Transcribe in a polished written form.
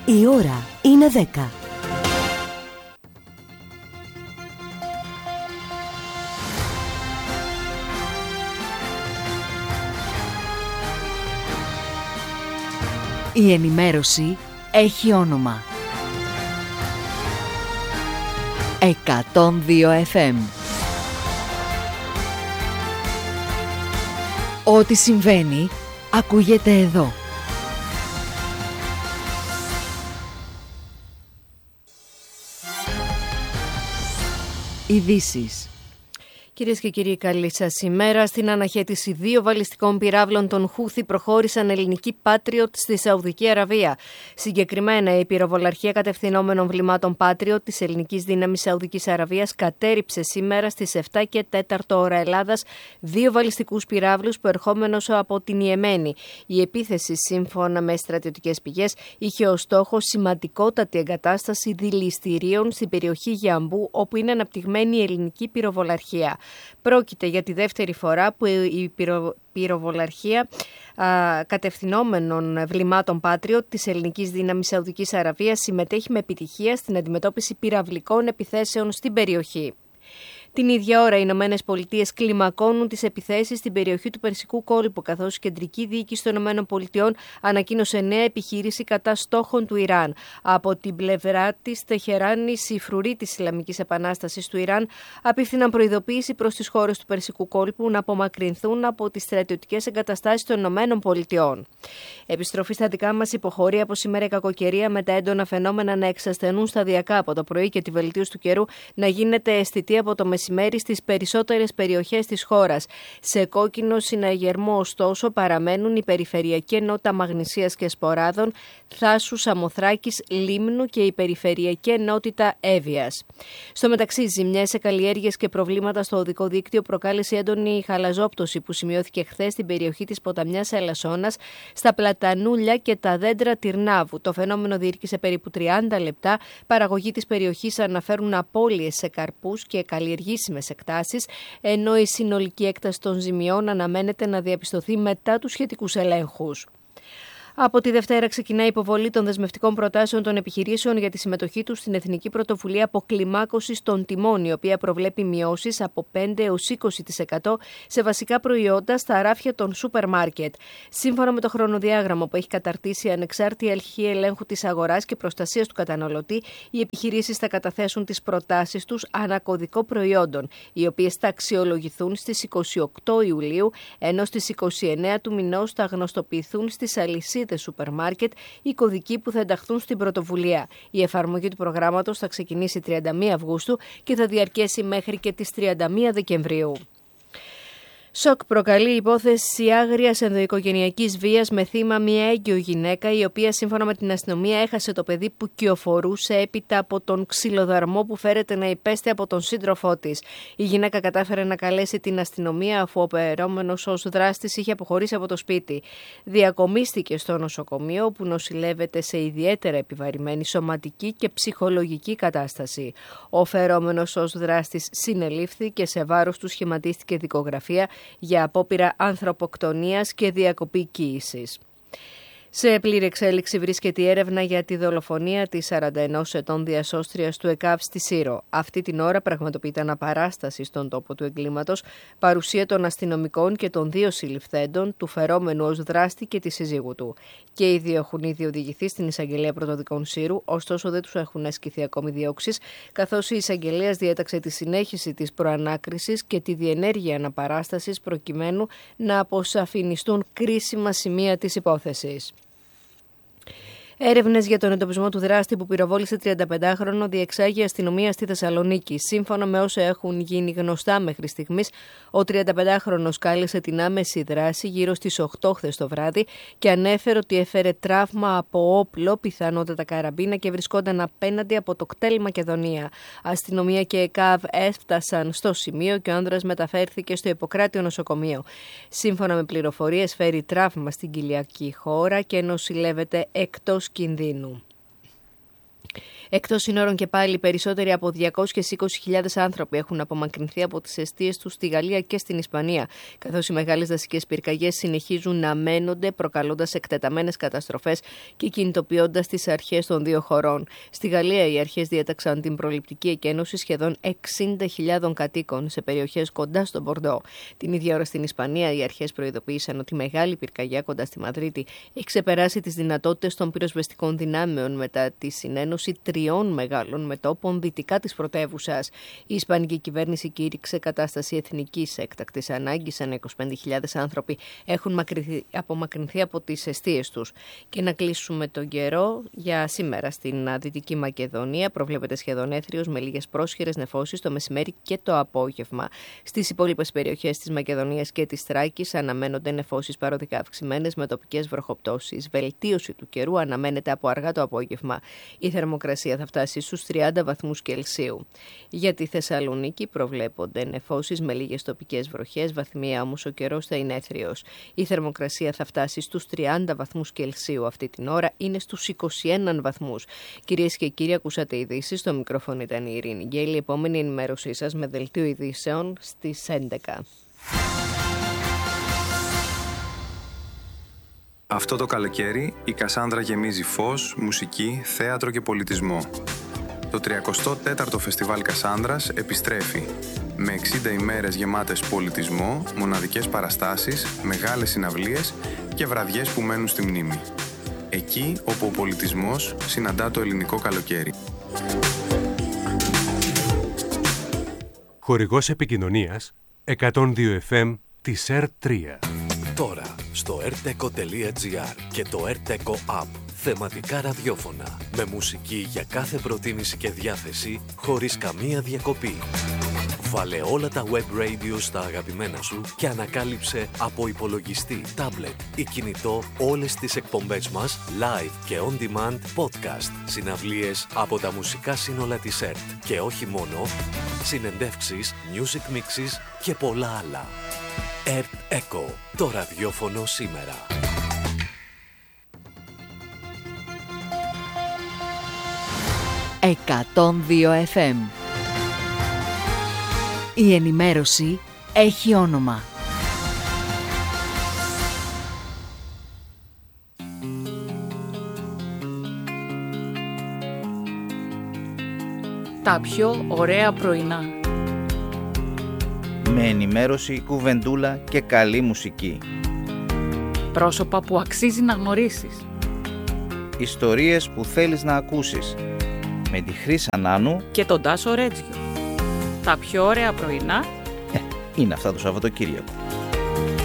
Η ώρα είναι 10. Η ενημέρωση έχει όνομα. 102 FM. Ό,τι συμβαίνει, ακούγεται εδώ. Ειδήσεις. Κυρίες και κύριοι, καλή σας ημέρα. Στην αναχέτηση 2 βαλιστικών πυράβλων των Χούθι προχώρησαν ελληνικοί Patriot στη Σαουδική Αραβία. Συγκεκριμένα, η πυροβολαρχία κατευθυνόμενων βλημάτων Patriot της ελληνικής δύναμης Σαουδικής Αραβίας κατέρριψε σήμερα στις 7 και 4 ώρα Ελλάδας 2 βαλιστικούς πυράβλους προερχόμενους από την Ιεμένη. Η επίθεση, σύμφωνα με στρατιωτικές πηγές, είχε ως στόχο σημαντικότατη εγκατάσταση δηληστηρίων στην περιοχή Γιαμπού, όπου είναι αναπτυγμένη η ελληνική πυροβολαρχία. Πρόκειται για τη δεύτερη φορά που η πυροβολαρχία κατευθυνόμενων βλημάτων Patriot της ελληνικής δύναμης Σαουδικής Αραβίας συμμετέχει με επιτυχία στην αντιμετώπιση πυραυλικών επιθέσεων στην περιοχή. Την ίδια ώρα, οι Ηνωμένες Πολιτείες κλιμακώνουν τις επιθέσεις στην περιοχή του Περσικού κόλπου, καθώς η κεντρική διοίκηση των Ηνωμένων Πολιτειών ανακοίνωσε νέα επιχείρηση κατά στόχων του Ιράν. Από την πλευρά της Τεχεράνης, οι φρουροί της Ισλαμικής Επανάστασης του Ιράν απίφθηναν προειδοποίηση προς τις χώρες του Περσικού κόλπου να απομακρυνθούν από τις στρατιωτικές εγκαταστάσεις των Ηνωμένων Πολιτειών. Επιστροφή στα δικά μας υποχωρεί από σήμερα η κακοκαιρία, με τα έντονα φαινόμενα να εξασθενούν σταδιακά από το πρωί και τη βελτίωση του καιρού να γίνεται αισθητή από το μεσημέρι στις περισσότερες περιοχές της χώρας. Σε κόκκινο συναγερμό, ωστόσο, παραμένουν η περιφερειακή ενότητα Μαγνησίας και Σποράδων, Θάσου, Σαμοθράκης, Λίμνου και η περιφερειακή ενότητα Εύβοιας. Στο μεταξύ, ζημιές σε καλλιέργειες και προβλήματα στο οδικό δίκτυο προκάλεσε έντονη χαλαζόπτωση που σημειώθηκε χθες στην περιοχή της ποταμιάς Ελασσόνας, στα πλατανούλια και τα δέντρα Τυρνάβου. Το φαινόμενο διήρκησε περίπου 30 λεπτά. Παραγωγοί της περιοχής αναφέρουν απώλειες σε καρπούς και καλλιεργήσιμες εκτάσεις, ενώ η συνολική έκταση των ζημιών αναμένεται να διαπιστωθεί μετά τους σχετικούς ελέγχους. Από τη Δευτέρα ξεκινά η υποβολή των δεσμευτικών προτάσεων των επιχειρήσεων για τη συμμετοχή τους στην Εθνική Πρωτοβουλία Αποκλιμάκωσης των Τιμών, η οποία προβλέπει μειώσεις από 5 έως 20% σε βασικά προϊόντα στα ράφια των σούπερ μάρκετ. Σύμφωνα με το χρονοδιάγραμμα που έχει καταρτήσει η Ανεξάρτητη Αρχή Ελέγχου της Αγοράς και Προστασίας του Καταναλωτή, οι επιχειρήσεις θα καταθέσουν τις προτάσεις τους ανά κωδικό προϊόντων, οι οποίες θα αξιολογηθούν στις 28 Ιουλίου, ενώ στις 29 του μηνός θα γνωστοποιηθούν στις αλυσίδες σούπερ μάρκετ οι κωδικοί που θα ενταχθούν στην πρωτοβουλία. Η εφαρμογή του προγράμματος θα ξεκινήσει 31 Αυγούστου και θα διαρκέσει μέχρι και τις 31 Δεκεμβρίου. Σοκ προκαλεί η υπόθεση άγριας ενδοοικογενειακής βίας με θύμα μια έγκυο γυναίκα, η οποία σύμφωνα με την αστυνομία έχασε το παιδί που κυοφορούσε έπειτα από τον ξυλοδαρμό που φέρεται να υπέστη από τον σύντροφό της. Η γυναίκα κατάφερε να καλέσει την αστυνομία, αφού ο περόμενος ως δράστης είχε αποχωρήσει από το σπίτι. Διακομίστηκε στο νοσοκομείο, όπου νοσηλεύεται σε ιδιαίτερα επιβαρημένη σωματική και ψυχολογική κατάσταση. Ο φερόμενος ως δράστης συνελήφθη και σε βάρος του σχηματίστηκε δικογραφία για απόπειρα ανθρωποκτονίας και διακοπή κοίησης. Σε πλήρη εξέλιξη βρίσκεται η έρευνα για τη δολοφονία της 41 ετών διασώστριας του ΕΚΑΒ στη Σύρο. Αυτή την ώρα πραγματοποιείται αναπαράσταση στον τόπο του εγκλήματος, παρουσία των αστυνομικών και των 2 συλληφθέντων, του φερόμενου ως δράστη και της σύζυγου του. Και οι 2 έχουν ήδη οδηγηθεί στην Εισαγγελία Πρωτοδικών Σύρου, ωστόσο δεν τους έχουν ασκηθεί ακόμη διώξεις, καθώς η εισαγγελέας διέταξε τη συνέχιση της προανάκρισης και τη διενέργεια αναπαράστασης προκειμένου να αποσαφινιστούν κρίσιμα σημεία της υπόθεσης. Έρευνες για τον εντοπισμό του δράστη που πυροβόλησε 35χρονο διεξάγει η αστυνομία στη Θεσσαλονίκη. Σύμφωνα με όσα έχουν γίνει γνωστά μέχρι στιγμής, ο 35χρονος κάλεσε την άμεση δράση γύρω στις 8 χθες το βράδυ και ανέφερε ότι έφερε τραύμα από όπλο, πιθανότατα καραμπίνα, και βρισκόταν απέναντι από το κτέλ Μακεδονία. Αστυνομία και ΕΚΑΒ έφτασαν στο σημείο και ο άνδρας μεταφέρθηκε στο Ιπποκράτιο νοσοκομείο. Σύμφωνα με πληροφορίες, φέρει τραύμα στην κοιλιακή χώρα και νοσηλεύεται εκτός κινδύνου. Εκτός συνόρων και πάλι, περισσότεροι από 220.000 άνθρωποι έχουν απομακρυνθεί από τις εστίες τους στη Γαλλία και στην Ισπανία, καθώς οι μεγάλες δασικές πυρκαγιές συνεχίζουν να μένονται, προκαλώντας εκτεταμένες καταστροφές και κινητοποιώντας τις αρχές των δύο χωρών. Στη Γαλλία, οι αρχές διέταξαν την προληπτική εκένωση σχεδόν 60.000 κατοίκων σε περιοχές κοντά στον Μπορντό. Την ίδια ώρα στην Ισπανία, οι αρχές προειδοποίησαν ότι η μεγάλη πυρκαγιά κοντά στη Μαδρίτη έχει ξεπεράσει τις δυνατότητες των πυροσβεστικών δυνάμεων μετά τη συνένωση 3 μεγάλων μετώπων δυτικά της πρωτεύουσας. Η Ισπανική κυβέρνηση κήρυξε κατάσταση εθνικής έκτακτης ανάγκης, αν 25.000 άνθρωποι έχουν απομακρυνθεί από τις εστίες τους. Και να κλείσουμε τον καιρό για σήμερα στην Δυτική Μακεδονία. Προβλέπεται σχεδόν έθριος με λίγες πρόσχερες νεφώσεις το μεσημέρι και το απόγευμα. Στις υπόλοιπες περιοχές της Μακεδονίας και της Θράκης αναμένονται νεφώσεις παροδικά αυξημένες με τοπικές βροχοπτώσεις. Βελτίωση του καιρού αναμένεται από αργά το απόγευμα. Η θερμοκρασία θα φτάσει στους 30 βαθμούς Κελσίου. Για τη Θεσσαλονίκη προβλέπονται νεφώσεις με λίγες τοπικές βροχές, βαθμία όμως ο καιρός θα είναι έθριος. Η θερμοκρασία θα φτάσει στους 30 βαθμούς Κελσίου. Αυτή την ώρα είναι στους 21 βαθμούς. Κυρίες και κύριοι, ακούσατε ειδήσεις. Στο μικρόφωνο ήταν η Ειρήνη Γκέλη. Η επόμενη ενημέρωσή σας με δελτίο ειδήσεων στις 11. Αυτό το καλοκαίρι η Κασάνδρα γεμίζει φως, μουσική, θέατρο και πολιτισμό. Το 34ο Φεστιβάλ Κασάνδρας επιστρέφει με 60 ημέρες γεμάτες πολιτισμό, μοναδικές παραστάσεις, μεγάλες συναυλίες και βραδιές που μένουν στη μνήμη. Εκεί όπου ο πολιτισμός συναντά το ελληνικό καλοκαίρι. Χορηγός επικοινωνίας 102 FM της ΕΡΤ3. Τώρα στο rteco.gr και το rteco app. Θεματικά ραδιόφωνα με μουσική για κάθε προτίμηση και διάθεση χωρίς καμία διακοπή. Βάλε όλα τα web radio στα αγαπημένα σου και ανακάλυψε από υπολογιστή, tablet ή κινητό όλες τις εκπομπές μας live και on demand podcast, συναυλίες από τα μουσικά σύνολα της ΕΡΤ και όχι μόνο, συνεντεύξεις, music mixes και πολλά άλλα. ΕΡΤ Echo, το ραδιόφωνο σήμερα. «102 FM». Η ενημέρωση έχει όνομα. Τα πιο ωραία πρωινά. Με ενημέρωση, κουβεντούλα και καλή μουσική. Πρόσωπα που αξίζει να γνωρίσεις. Ιστορίες που θέλεις να ακούσεις. Με τη Χρύσα Νάνου Και τον Τάσο Ρέτζιο. Τα πιο ωραία πρωινά είναι αυτά το Σαββατοκύριακο.